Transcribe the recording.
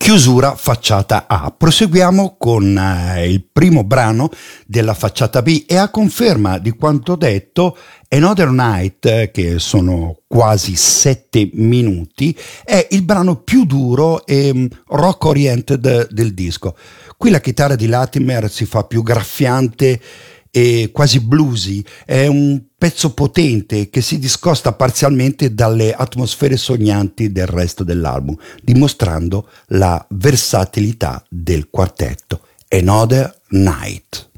Chiusura facciata A. Proseguiamo con il primo brano della facciata B e a conferma di quanto detto, Another Night, che sono quasi 7 minuti, è il brano più duro e rock oriented del disco. Qui la chitarra di Latimer si fa più graffiante e quasi bluesy, è un pezzo potente che si discosta parzialmente dalle atmosfere sognanti del resto dell'album, dimostrando la versatilità del quartetto. Another Night.